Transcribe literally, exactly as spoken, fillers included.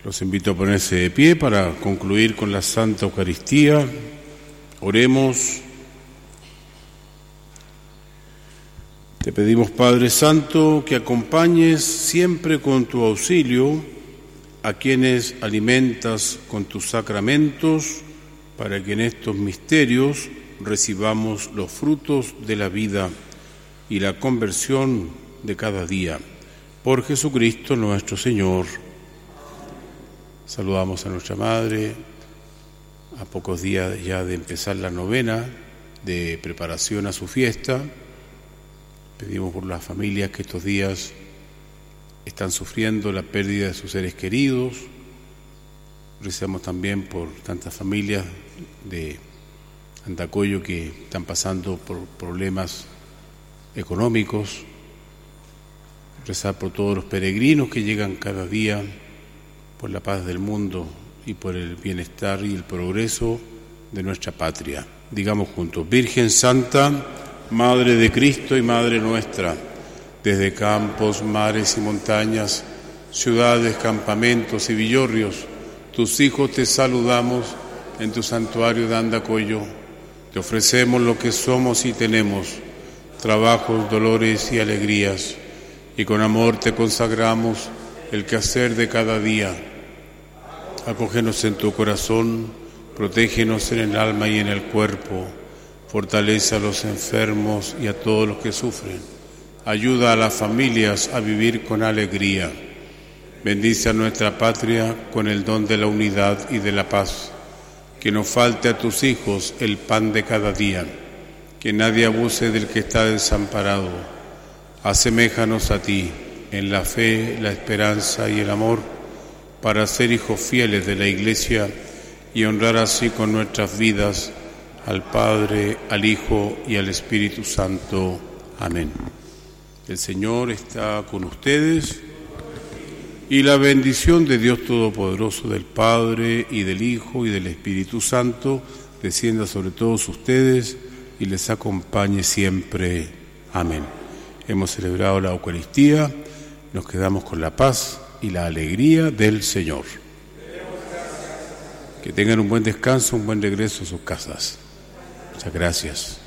Los invito a ponerse de pie para concluir con la Santa Eucaristía. Oremos. Te pedimos, Padre Santo, que acompañes siempre con tu auxilio a quienes alimentas con tus sacramentos, para que en estos misterios recibamos los frutos de la vida y la conversión de cada día. Por Jesucristo nuestro Señor. Saludamos a nuestra Madre, a pocos días ya de empezar la novena de preparación a su fiesta. Pedimos por las familias que estos días están sufriendo la pérdida de sus seres queridos. Rezamos también por tantas familias de Andacollo que están pasando por problemas económicos. Rezar por todos los peregrinos que llegan cada día, por la paz del mundo y por el bienestar y el progreso de nuestra patria. Digamos juntos: Virgen Santa, Madre de Cristo y Madre nuestra, desde campos, mares y montañas, ciudades, campamentos y villorrios, tus hijos te saludamos en tu santuario de Andacollo. Te ofrecemos lo que somos y tenemos, trabajos, dolores y alegrías, y con amor te consagramos el quehacer de cada día. Acógenos en tu corazón, protégenos en el alma y en el cuerpo, fortalece a los enfermos y a todos los que sufren, ayuda a las familias a vivir con alegría, bendice a nuestra patria con el don de la unidad y de la paz, que no falte a tus hijos el pan de cada día, que nadie abuse del que está desamparado, aseméjanos a ti en la fe, la esperanza y el amor, para ser hijos fieles de la Iglesia y honrar así con nuestras vidas al Padre, al Hijo y al Espíritu Santo. Amén. El Señor está con ustedes y la bendición de Dios Todopoderoso, del Padre y del Hijo y del Espíritu Santo, descienda sobre todos ustedes y les acompañe siempre. Amén. Hemos celebrado la Eucaristía, nos quedamos con la paz y la alegría del Señor. Que tengan un buen descanso, un buen regreso a sus casas. Muchas gracias.